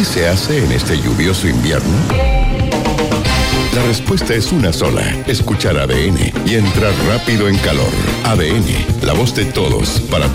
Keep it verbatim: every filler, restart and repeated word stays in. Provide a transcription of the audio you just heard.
¿Qué se hace en este lluvioso invierno? La respuesta es una sola. Escuchar A D N y entrar rápido en calor. A D N, la voz de todos, para